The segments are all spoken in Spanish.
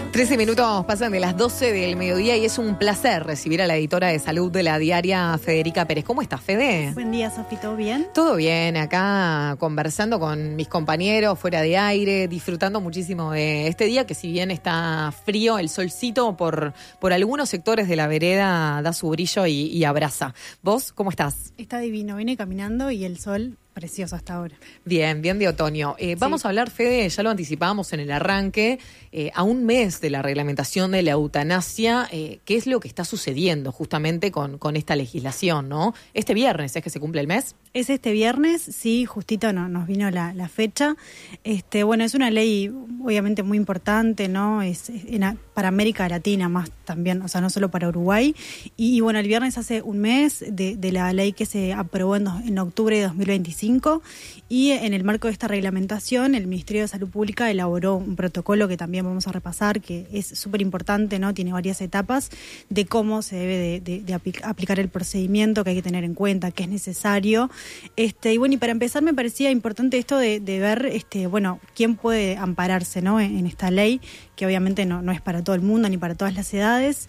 13 minutos pasan de las 12 del mediodía y es un placer recibir a la editora de salud de la diaria, Federica Pérez. ¿Cómo estás, Fede? Buen día, Sofi, ¿todo bien? Todo bien, acá conversando con mis compañeros fuera de aire, disfrutando muchísimo de este día que si bien está frío, el solcito por algunos sectores de la vereda da su brillo y abraza. ¿Vos cómo estás? Está divino, vine caminando y el sol precioso hasta ahora. Bien, bien de otoño. Vamos a hablar, Fede, ya lo anticipábamos en el arranque, a un mes de la reglamentación de la eutanasia, ¿qué es lo que está sucediendo justamente con esta legislación, ¿no? Este viernes es que se cumple el mes. Es este viernes, sí, justito nos vino la fecha. Bueno, es una ley obviamente muy importante, ¿no? Para América Latina más también, o sea, no solo para Uruguay. Y bueno, el viernes hace un mes de la ley que se aprobó en octubre de 2025 y en el marco de esta reglamentación el Ministerio de Salud Pública elaboró un protocolo que también vamos a repasar, que es súper importante, ¿no? Tiene varias etapas de cómo se debe de aplicar el procedimiento, que hay que tener en cuenta, que es necesario. Y bueno, y para empezar me parecía importante esto de ver, bueno, quién puede ampararse, ¿no? en esta ley, que obviamente no es para todo el mundo ni para todas las edades.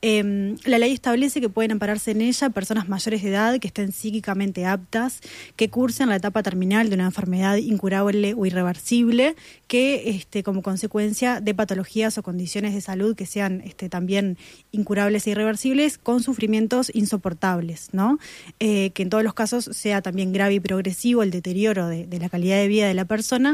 La ley establece que pueden ampararse en ella personas mayores de edad que estén psíquicamente aptas, que cursen la etapa terminal de una enfermedad incurable o irreversible, que como consecuencia de patologías o condiciones de salud que sean también incurables e irreversibles, con sufrimientos insoportables, ¿no? Que en todos los casos sea también grave y progresivo el deterioro de la calidad de vida de la persona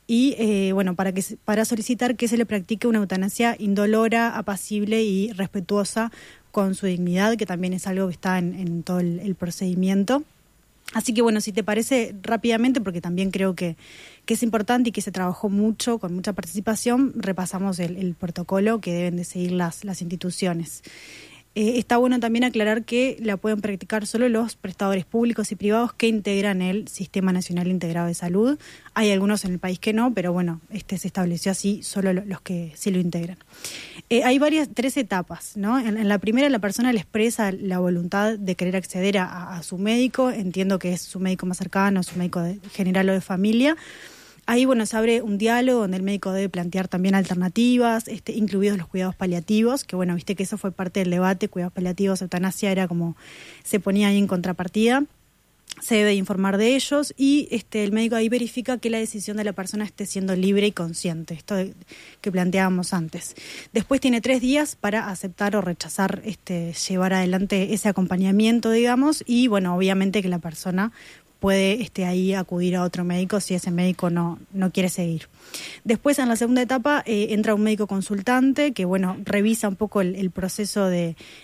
y bueno, para solicitar que se le practique una eutanasia indolora, apacible y respetuosa con su dignidad, que también es algo que está en todo el procedimiento. Así que bueno, si te parece rápidamente, porque también creo que es importante y que se trabajó mucho, con mucha participación, repasamos el protocolo que deben de seguir las instituciones. Está bueno también aclarar que la pueden practicar solo los prestadores públicos y privados que integran el Sistema Nacional Integrado de Salud. Hay algunos en el país que no, pero bueno, se estableció así, solo los que sí lo integran. Hay tres etapas, ¿no? En la primera, la persona le expresa la voluntad de querer acceder a su médico, entiendo que es su médico más cercano, su médico general o de familia. Ahí, bueno, se abre un diálogo donde el médico debe plantear también alternativas, incluidos los cuidados paliativos, que bueno, viste que eso fue parte del debate, cuidados paliativos, eutanasia, era como se ponía ahí en contrapartida. Se debe informar de ellos y el médico ahí verifica que la decisión de la persona esté siendo libre y consciente, esto que planteábamos antes. Después tiene 3 días para aceptar o rechazar llevar adelante ese acompañamiento, digamos, y bueno, obviamente que la persona puede ahí acudir a otro médico si ese médico no quiere seguir. Después, en la segunda etapa, entra un médico consultante que, bueno, revisa un poco el proceso de